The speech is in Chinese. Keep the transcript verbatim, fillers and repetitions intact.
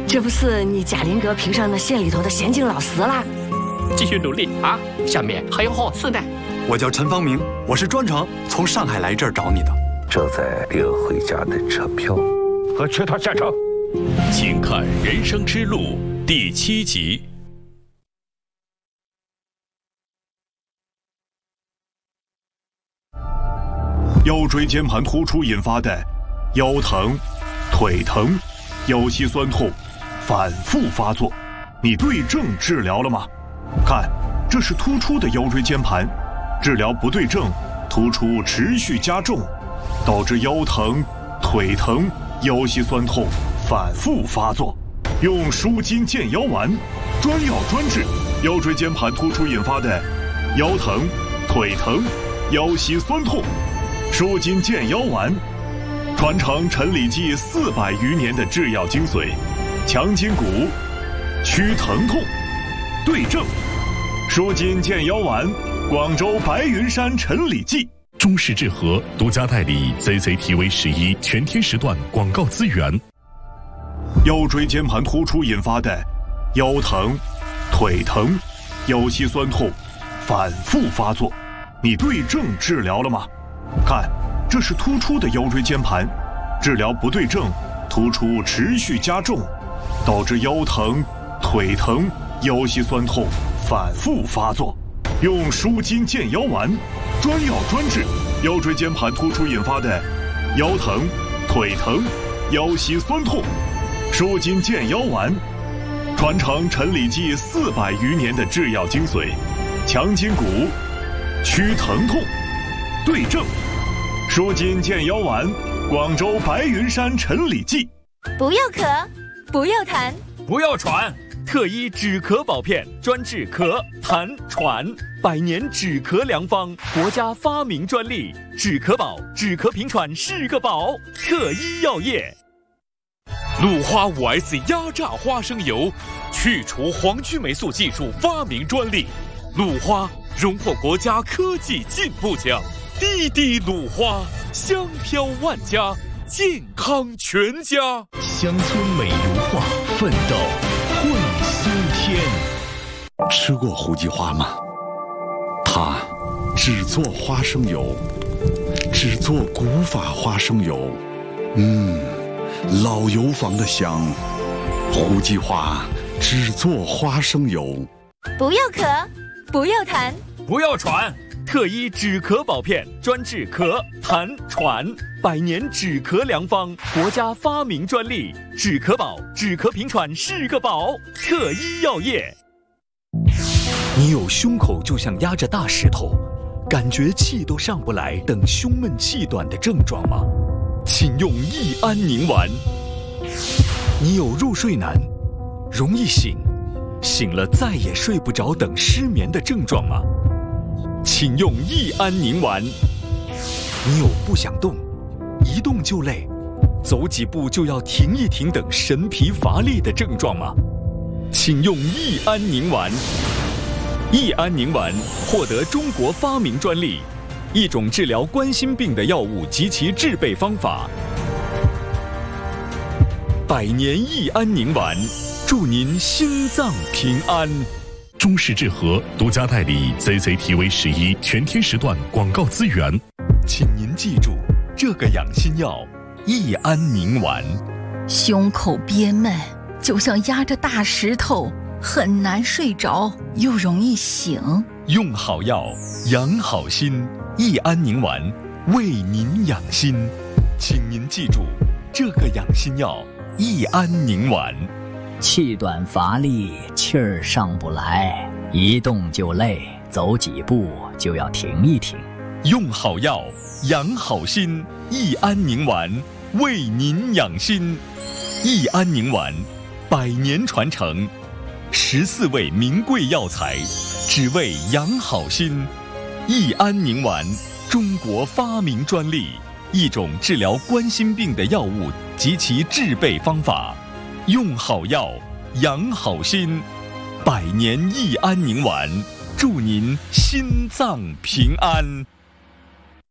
这不是你嘉林哥评上那县里头的先进老师啦？ 继续努力啊！下面还有好事呢。 我叫陈方明，我是专程从上海来这儿找你的。 这在领回家的车票和缺他下车。 请看《人生之路》第七集。 腰椎间盘突出引发的腰疼、腿疼、腰膝酸痛反复发作，你对症治疗了吗？看，这是突出的腰椎间盘，治疗不对症，突出持续加重，导致腰疼、腿疼、腰膝酸痛反复发作。用舒筋健腰丸，专药专治腰椎间盘突出引发的腰疼、腿疼、腰膝酸痛。舒筋健腰丸，传承陈李济四百余年的制药精髓，强筋骨，祛疼痛，对症。舒筋健腰丸，广州白云山陈李济。 中式治和独家代理 C C T V 十一全天时段广告资源。 腰椎间盘突出引发的腰疼、腿疼、腰膝酸痛反复发作，你对症治疗了吗？看，这是突出的腰椎间盘，治疗不对症，突出持续加重，导致腰疼、腿疼、腰膝酸痛反复发作。用舒筋健腰丸，专药专治腰椎间盘突出引发的腰疼、腿疼、腰膝酸痛。舒筋健腰丸，传承陈李济四百余年的制药精髓，强筋骨，祛疼痛，对症。舒筋健腰丸，广州白云山陈李济。 不要咳，不要痰， 不要喘，特医止咳保片，专治咳、痰、喘，百年止咳良方，国家发明专利，止咳宝，止咳平喘是个宝，特医药业。 鲁花 五 S 压榨花生油，去除黄曲霉素技术发明专利，鲁花荣获国家科技进步奖。滴滴鲁花，香飘万家，健康全家。 乡村美如画，奋斗会苏天。 吃过胡姬花吗？它只做花生油，只做古法花生油。嗯，老油坊的香。胡姬花只做花生油。 不要咳，不要痰， 不要喘。特医止咳保片，专治咳、痰、喘，百年止咳良方，国家发明专利，止咳宝，止咳平喘是个宝，特医药业。 你有胸口就像压着大石头，感觉气都上不来等胸闷气短的症状吗？请用益安宁丸。你有入睡难，容易醒，醒了再也睡不着等失眠的症状吗？请用益安宁丸。你有不想动，一动就累，走几步就要停一停等神疲乏力的症状吗？请用益安宁丸。益安宁丸获得中国发明专利，一种治疗冠心病的药物及其制备方法。百年益安宁丸，祝您心脏平安。 中式治和独家代理 C C T V 十一全天时段广告资源。 请您记住这个养心药益安宁丸。 胸口憋闷，就像压着大石头，很难睡着，又容易醒。 用好药，养好心，益安宁丸为您养心。请您记住这个养心药益安宁丸。 气短乏力，气儿上不来，一动就累，走几步就要停一停。 用好药，养好心，益安宁丸为您养心。益安宁丸，百年传承，十四味名贵药材，只为养好心。益安宁丸，中国发明专利，一种治疗冠心病的药物及其制备方法。用好药，养好心，百年益安宁丸，祝您心脏平安。